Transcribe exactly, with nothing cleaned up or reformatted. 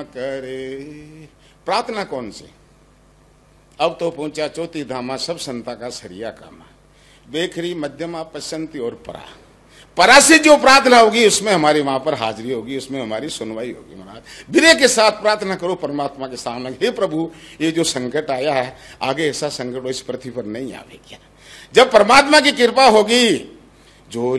करे। प्रार्थना कौन सी? अब तो पहुंचा चौथी धामा, सब संता का सरिया कामा। बेखरी मध्यमा पसंती और परा। परा से जो प्रार्थना होगी उसमें हमारी वहां पर हाजिरी होगी, उसमें हमारी सुनवाई होगी। महाराज विनय के साथ प्रार्थना करो परमात्मा के सामने, हे प्रभु ये जो संकट आया है आगे ऐसा संकट इस पृथ्वी पर नहीं आवेगा। जब परमात्मा की कृपा होगी, जो